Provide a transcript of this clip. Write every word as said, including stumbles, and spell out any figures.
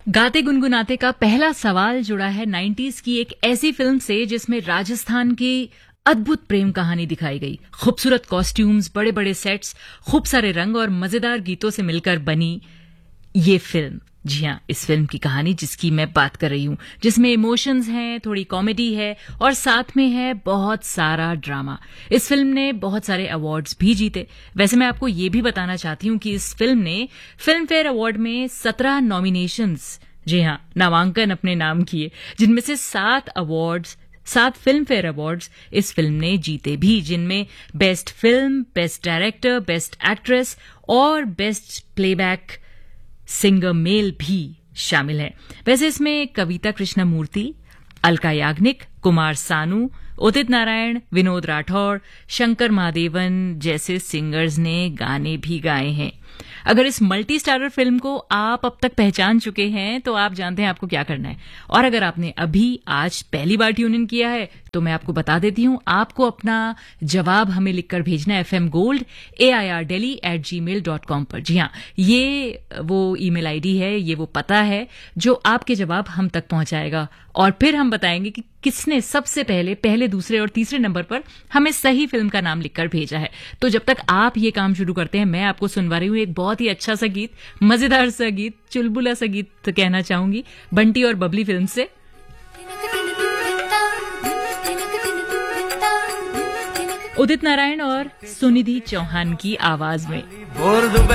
गाते गुनगुनाते का पहला सवाल जुड़ा है नाइंटीज़ की एक ऐसी फिल्म से जिसमें राजस्थान की अद्भुत प्रेम कहानी दिखाई गई। खूबसूरत कॉस्ट्यूम्स, बड़े बड़े सेट्स, खूब सारे रंग और मजेदार गीतों से मिलकर बनी ये फिल्म। जी हाँ, इस फिल्म की कहानी जिसकी मैं बात कर रही हूँ, जिसमें इमोशंस हैं, थोड़ी कॉमेडी है और साथ में है बहुत सारा ड्रामा। इस फिल्म ने बहुत सारे अवार्ड्स भी जीते। वैसे मैं आपको ये भी बताना चाहती हूँ कि इस फिल्म ने फिल्म फेयर अवार्ड में सत्रह नॉमिनेशंस, जी हाँ, नामांकन अपने नाम किए, जिनमें से सात अवार्ड्स सात फिल्म फेयर अवार्ड्स इस फिल्म ने जीते भी, जिनमें best film, best director, best actress और बेस्ट प्लेबैक सिंगर मेल भी शामिल है। वैसे इसमें कविता कृष्णमूर्ति, अलका याग्निक, कुमार सानू, उदित नारायण, विनोद राठौर, शंकर महादेवन जैसे सिंगर्स ने गाने भी गाए हैं। अगर इस मल्टी स्टारर फिल्म को आप अब तक पहचान चुके हैं तो आप जानते हैं आपको क्या करना है। और अगर आपने अभी आज पहली बार ट्यून इन किया है तो मैं आपको बता देती हूं, आपको अपना जवाब हमें लिखकर भेजना है F M gold A I R daily eight ji mail dot com पर। जी हाँ, ये वो ईमेल आईडी है, ये वो पता है जो आपके जवाब हम तक पहुंचाएगा और फिर हम बताएंगे कि किसने सबसे पहले पहले दूसरे और तीसरे नंबर पर हमें सही फिल्म का नाम लिखकर भेजा है। तो जब तक आप ये काम शुरू करते हैं, मैं आपको सुनवा रही हूँ एक बहुत ही अच्छा सा गीत, मजेदार सा गीत, चुलबुला सा गीत कहना चाहूंगी, बंटी और बबली फिल्म से। उदित नारायण और सुनिधि चौहान की आवाज में।